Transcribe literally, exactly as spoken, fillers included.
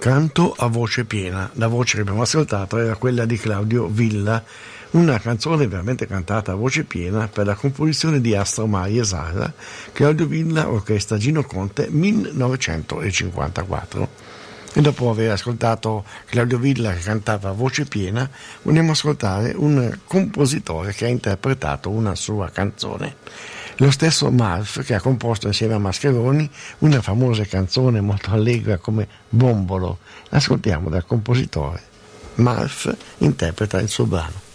Canto a voce piena. La voce che abbiamo ascoltato era quella di Claudio Villa, una canzone veramente cantata a voce piena per la composizione di Astro Mai e Sala, Claudio Villa, orchestra Gino Conte, millenovecentocinquantaquattro. E dopo aver ascoltato Claudio Villa che cantava a voce piena, vogliamo ascoltare un compositore che ha interpretato una sua canzone. Lo stesso Malf, che ha composto insieme a Mascheroni una famosa canzone molto allegra come Bombolo. Ascoltiamo dal compositore. Malf interpreta il suo brano.